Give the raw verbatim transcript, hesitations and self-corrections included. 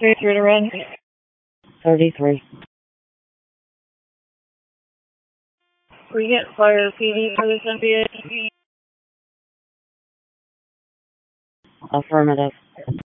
Street through the run. thirty-three. We get fire P D for this N P A. Affirmative.